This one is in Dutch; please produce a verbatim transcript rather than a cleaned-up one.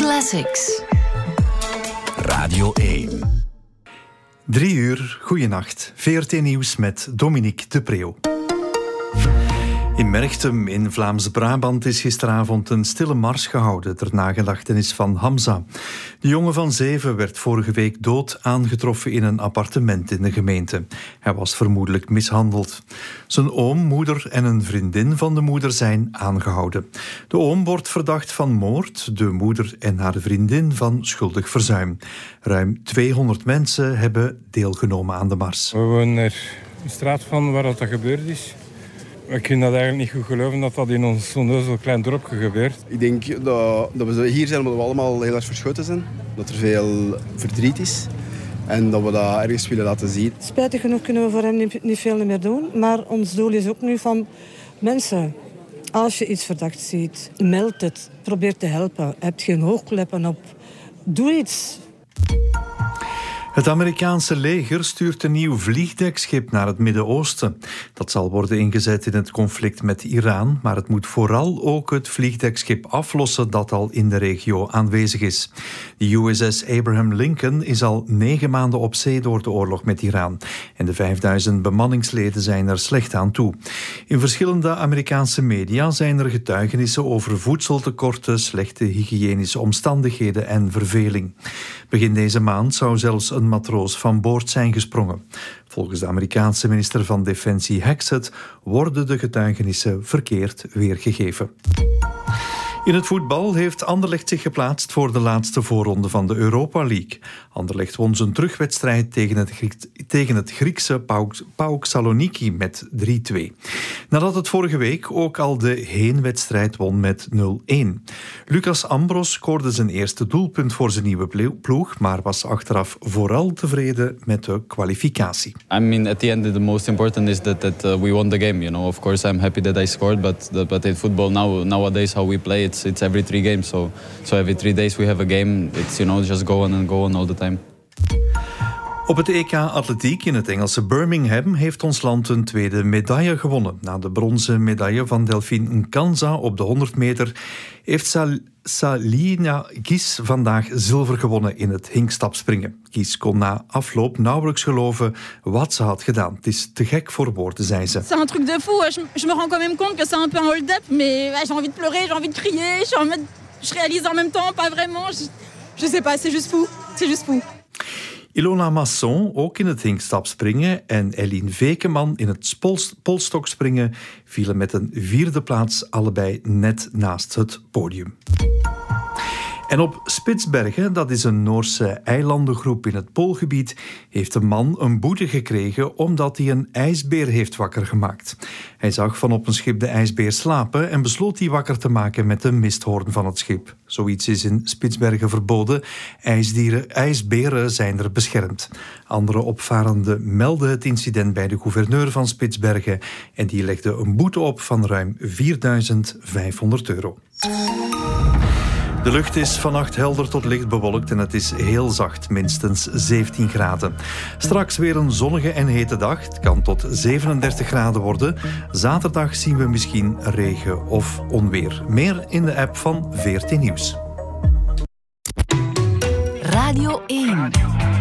Classics. Radio één. Drie uur, goeienacht. V R T Nieuws met Dominique de Preeuw. In Merchtem in Vlaams-Brabant is gisteravond een stille mars gehouden ter nagedachtenis van Hamza. De jongen van zeven werd vorige week dood aangetroffen in een appartement in de gemeente. Hij was vermoedelijk mishandeld. Zijn oom, moeder en een vriendin van de moeder zijn aangehouden. De oom wordt verdacht van moord, de moeder en haar vriendin van schuldig verzuim. Ruim tweehonderd mensen hebben deelgenomen aan de mars. We wonen er een straat van waar dat gebeurd is. Ik vind dat eigenlijk niet goed geloven dat dat in ons onnozel klein dorpje gebeurt. Ik denk dat, dat we hier zijn omdat we allemaal heel erg verschoten zijn. Dat er veel verdriet is. En dat we dat ergens willen laten zien. Spijtig genoeg kunnen we voor hem niet, niet veel meer doen. Maar ons doel is ook nu van mensen. Als je iets verdacht ziet, meld het. Probeer te helpen. Heb geen hoogkleppen op. Doe iets. Het Amerikaanse leger stuurt een nieuw vliegdekschip naar het Midden-Oosten. Dat zal worden ingezet in het conflict met Iran, maar het moet vooral ook het vliegdekschip aflossen dat al in de regio aanwezig is. De U S S Abraham Lincoln is al negen maanden op zee door de oorlog met Iran. En de vijfduizend bemanningsleden zijn er slecht aan toe. In verschillende Amerikaanse media zijn er getuigenissen over voedseltekorten, slechte hygiënische omstandigheden en verveling. Begin deze maand zou zelfs een matroos van boord zijn gesprongen. Volgens de Amerikaanse minister van Defensie Hexet worden de getuigenissen verkeerd weergegeven. In het voetbal heeft Anderlecht zich geplaatst voor de laatste voorronde van de Europa League. Anderlecht won zijn terugwedstrijd tegen het, Griek, tegen het Griekse PAOK, PAOK Saloniki met drie twee. Nadat het vorige week ook al de heenwedstrijd won met nul-een. Lucas Ambros scoorde zijn eerste doelpunt voor zijn nieuwe ploeg, maar was achteraf vooral tevreden met de kwalificatie. I mean, at the end, the most important is that, that uh, we won the game. You know, of course, I'm happy that I scored, but but in football now nowadays how we play, it's it's every three games. So so every three days we have a game. It's, you know, just go on and go on all the time. Op het E K Atletiek in het Engelse Birmingham heeft ons land een tweede medaille gewonnen. Na de bronzen medaille van Delphine Nkanza op de honderd meter heeft Sal- Salina Gies vandaag zilver gewonnen in het hinkstapspringen. Gies kon na afloop nauwelijks geloven wat ze had gedaan. Het is te gek voor woorden, zei ze. C'est un truc de fou. Je, je me rends quand même compte que c'est un peu un hold-up, mais ouais, j'ai envie de pleurer, j'ai envie de crier, je, suis en mode, je réalise en même temps, pas vraiment. Je, je sais pas, c'est juste fou. C'est juste fou. Ilona Masson, ook in het hinkstapspringen, en Eline Vekeman in het pols- polstokspringen vielen met een vierde plaats allebei net naast het podium. En op Spitsbergen, dat is een Noorse eilandengroep in het Poolgebied, heeft een man een boete gekregen omdat hij een ijsbeer heeft wakker gemaakt. Hij zag van op een schip de ijsbeer slapen en besloot die wakker te maken met de misthoorn van het schip. Zoiets is in Spitsbergen verboden. IJsdieren, ijsberen zijn er beschermd. Andere opvarenden melden het incident bij de gouverneur van Spitsbergen en die legde een boete op van ruim vierduizend vijfhonderd euro. De lucht is vannacht helder tot licht bewolkt en het is heel zacht, minstens zeventien graden. Straks weer een zonnige en hete dag. Het kan tot zevenendertig graden worden. Zaterdag zien we misschien regen of onweer. Meer in de app van V R T Nieuws. Radio één.